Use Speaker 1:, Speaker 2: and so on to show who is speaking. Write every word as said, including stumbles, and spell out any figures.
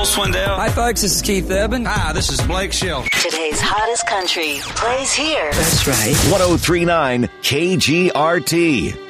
Speaker 1: Swindell.
Speaker 2: Hi, folks. This is Keith Urban.
Speaker 1: Hi, this is Blake Shelton.
Speaker 3: Today's hottest country plays here.
Speaker 2: That's right.
Speaker 4: ten thirty-nine K G R T.